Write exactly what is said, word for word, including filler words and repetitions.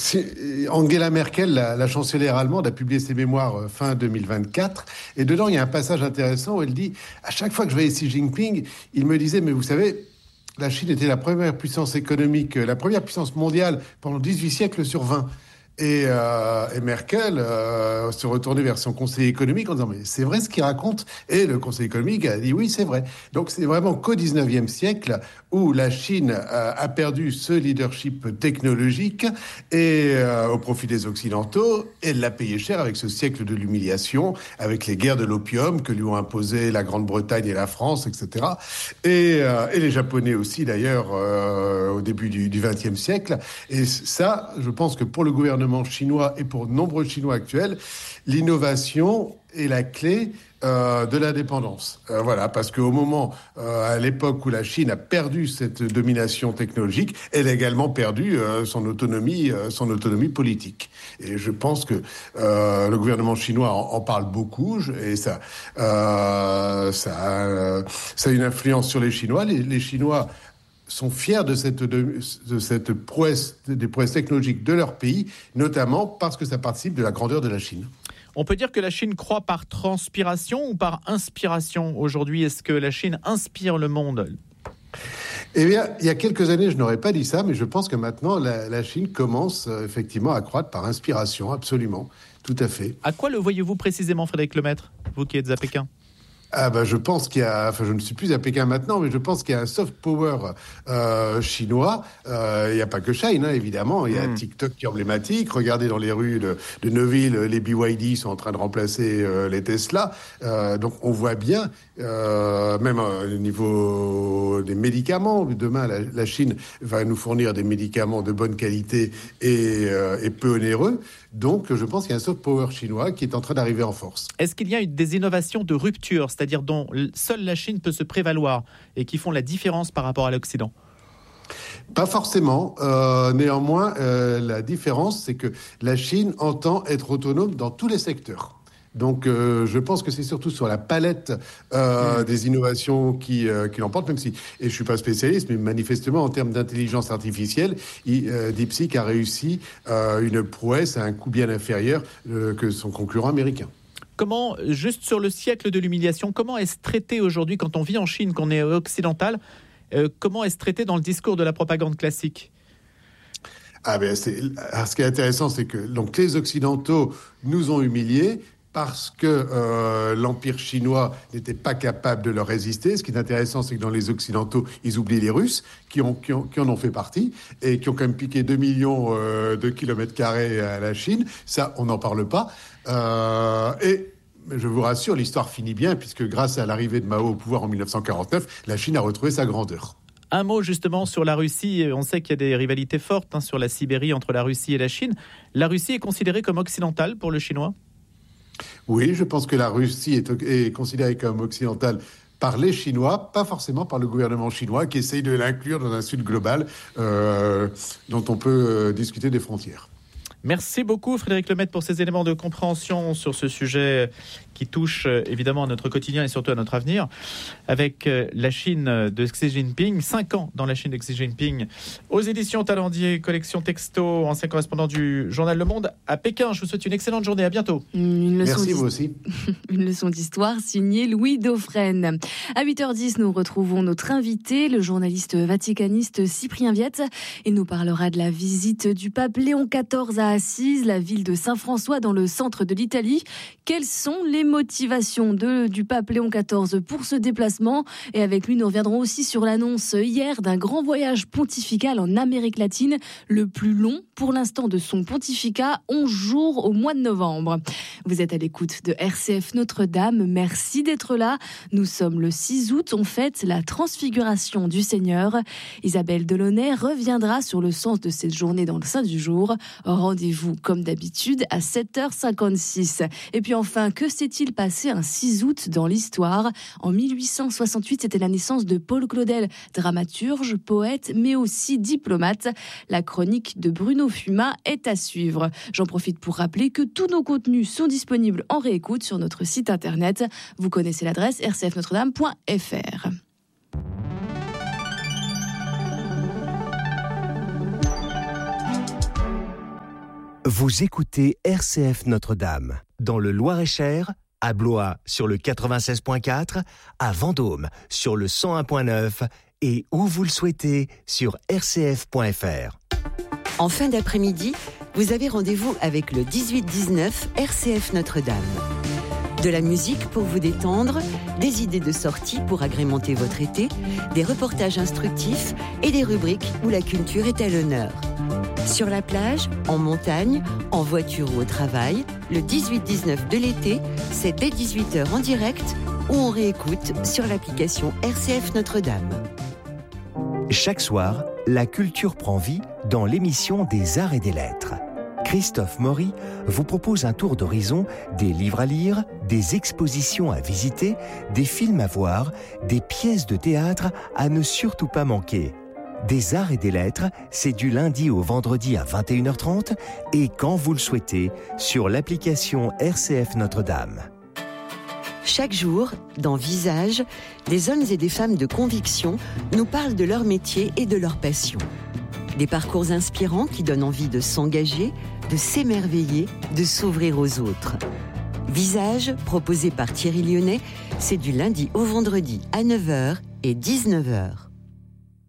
Angela Merkel, la, la chancelière allemande, a publié ses mémoires fin deux mille vingt-quatre. Et dedans, il y a un passage intéressant où elle dit « À chaque fois que je voyais Xi Jinping, il me disait « Mais vous savez, la Chine était la première puissance économique, la première puissance mondiale pendant dix-huit siècles sur vingt. » Et, euh, et Merkel euh, se retournait vers son conseiller économique en disant « Mais c'est vrai ce qu'il raconte ?» Et le conseiller économique a dit « Oui, c'est vrai. » Donc c'est vraiment qu'au dix-neuvième siècle où la Chine euh, a perdu ce leadership technologique et euh, au profit des Occidentaux. Elle l'a payé cher avec ce siècle de l'humiliation, avec les guerres de l'opium que lui ont imposées la Grande-Bretagne et la France, et cetera. Et, euh, et les Japonais aussi, d'ailleurs, euh, au début du vingtième siècle. Et ça, je pense que pour le gouvernement chinois et pour de nombreux Chinois actuels, l'innovation est la clé euh, de l'indépendance. Euh, voilà, parce qu'au moment, euh, à l'époque où la Chine a perdu cette domination technologique, elle a également perdu euh, son autonomie, euh, son autonomie politique. Et je pense que euh, le gouvernement chinois en, en parle beaucoup, et ça, euh, ça, a, ça a une influence sur les Chinois. Les, les Chinois sont fiers de cette, de, de cette prouesse, des prouesses technologiques de leur pays, notamment parce que ça participe de la grandeur de la Chine. On peut dire que la Chine croît par transpiration ou par inspiration aujourd'hui. Est-ce que la Chine inspire le monde ? Eh bien, il y a quelques années, je n'aurais pas dit ça, mais je pense que maintenant, la, la Chine commence euh, effectivement à croître par inspiration, absolument, tout à fait. À quoi le voyez-vous précisément, Frédéric Lemaître, vous qui êtes à Pékin ? Ah ben je pense qu'il y a, enfin je ne suis plus à Pékin maintenant, mais je pense qu'il y a un soft power euh, chinois. Euh, il n'y a pas que Shine, hein, évidemment. Il y a mmh. TikTok qui est emblématique. Regardez dans les rues de, de Neuville, les B Y D sont en train de remplacer euh, les Tesla. Euh, donc on voit bien, euh, même au niveau des médicaments, demain la, la Chine va nous fournir des médicaments de bonne qualité et, euh, et peu onéreux. Donc je pense qu'il y a un soft power chinois qui est en train d'arriver en force. Est-ce qu'il y a des innovations de rupture, c'est-à-dire dont seule la Chine peut se prévaloir et qui font la différence par rapport à l'Occident ? Pas forcément. Euh, néanmoins, euh, la différence, c'est que la Chine entend être autonome dans tous les secteurs. Donc, euh, je pense que c'est surtout sur la palette euh, mmh. des innovations qui, euh, qui l'emportent, même si, et je suis pas spécialiste, mais manifestement, en termes d'intelligence artificielle, il, euh, DeepSeek a réussi euh, une prouesse à un coût bien inférieur euh, que son concurrent américain. Comment, juste sur le siècle de l'humiliation, comment est-ce traité aujourd'hui, quand on vit en Chine, qu'on est occidental, euh, comment est-ce traité dans le discours de la propagande classique ? Ah ben, c'est, ce qui est intéressant, c'est que donc, les Occidentaux nous ont humiliés, parce que euh, l'Empire chinois n'était pas capable de leur résister. Ce qui est intéressant, c'est que dans les Occidentaux, ils oublient les Russes, qui, ont, qui, ont, qui en ont fait partie, et qui ont quand même piqué deux millions euh, de kilomètres carrés à la Chine. Ça, on n'en parle pas. Euh, et je vous rassure, l'histoire finit bien, puisque grâce à l'arrivée de Mao au pouvoir en dix-neuf cent quarante-neuf, la Chine a retrouvé sa grandeur. Un mot justement sur la Russie. On sait qu'il y a des rivalités fortes hein, sur la Sibérie entre la Russie et la Chine. La Russie est considérée comme occidentale pour le Chinois ? Oui, je pense que la Russie est, est considérée comme occidentale par les Chinois, pas forcément par le gouvernement chinois qui essaye de l'inclure dans un sud global euh, dont on peut euh, discuter des frontières. Merci beaucoup Frédéric Lemaître pour ces éléments de compréhension sur ce sujet qui touche évidemment à notre quotidien et surtout à notre avenir. Avec la Chine de Xi Jinping, cinq ans dans la Chine de Xi Jinping, aux éditions Talendier, collection texto, ancien correspondant du journal Le Monde à Pékin. Je vous souhaite une excellente journée, à bientôt. Une leçon Merci, vous aussi. Une leçon d'histoire signée Louis Dauphren. À huit heures dix, nous retrouvons notre invité, le journaliste vaticaniste Cyprien Viette. Il nous parlera de la visite du pape Léon quatorze à Assise, la ville de Saint-François dans le centre de l'Italie. Quelles sont les motivations de, du pape Léon quatorze pour ce déplacement ? Et avec lui, nous reviendrons aussi sur l'annonce hier d'un grand voyage pontifical en Amérique latine, le plus long pour l'instant de son pontificat, onze jours au mois de novembre. Vous êtes à l'écoute de R C F Notre-Dame. Merci d'être là. Nous sommes le six août. On fête la transfiguration du Seigneur. Isabelle Delaunay reviendra sur le sens de cette journée dans le Saint du jour. Rendez-vous comme d'habitude à sept heures cinquante-six. Et puis enfin, que s'est-il passé un six août dans l'histoire ? En mille huit cent soixante-huit, c'était la naissance de Paul Claudel, dramaturge, poète, mais aussi diplomate. La chronique de Bruno Fuma est à suivre. J'en profite pour rappeler que tous nos contenus sont disponibles en réécoute sur notre site internet. Vous connaissez l'adresse r c f notre dame point f r. Vous écoutez R C F Notre-Dame, dans le Loir-et-Cher, à Blois sur le quatre-vingt-seize virgule quatre, à Vendôme sur le cent un virgule neuf et où vous le souhaitez sur r c f point f r. En fin d'après-midi, vous avez rendez-vous avec le dix-huit dix-neuf R C F Notre-Dame. De la musique pour vous détendre, des idées de sortie pour agrémenter votre été, des reportages instructifs et des rubriques où la culture est à l'honneur. Sur la plage, en montagne, en voiture ou au travail, le dix-huit dix-neuf de l'été, c'est dès dix-huit heures en direct ou on réécoute sur l'application R C F Notre-Dame. Chaque soir, la culture prend vie dans l'émission des Arts et des Lettres. Christophe Maury vous propose un tour d'horizon des livres à lire, des expositions à visiter, des films à voir, des pièces de théâtre à ne surtout pas manquer. Des Arts et des Lettres, c'est du lundi au vendredi à vingt et une heures trente et quand vous le souhaitez sur l'application R C F Notre-Dame. Chaque jour, dans Visage, des hommes et des femmes de conviction nous parlent de leur métier et de leur passion. Des parcours inspirants qui donnent envie de s'engager, de s'émerveiller, de s'ouvrir aux autres. Visage, proposé par Thierry Lyonnais, c'est du lundi au vendredi à neuf heures et dix-neuf heures.